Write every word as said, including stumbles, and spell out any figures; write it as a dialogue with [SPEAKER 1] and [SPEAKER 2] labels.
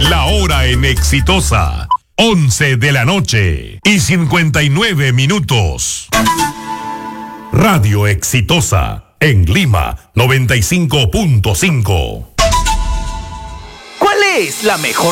[SPEAKER 1] La hora en Exitosa, once de la noche y cincuenta y nueve minutos. Radio Exitosa, en Lima, noventa y cinco punto cinco.
[SPEAKER 2] ¿Cuál es la mejor